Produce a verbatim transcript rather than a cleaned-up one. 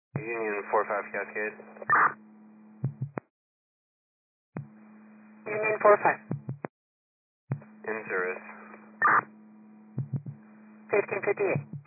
Union four five Cascade. Union four five. In service. fifteen fifty-eight.